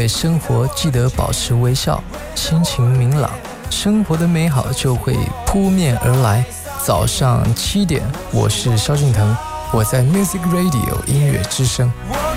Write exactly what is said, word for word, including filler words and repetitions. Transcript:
对生活记得保持微笑，心情明朗，生活的美好就会扑面而来。早上七点，我是萧敬腾，我在 Music Radio 音乐之声。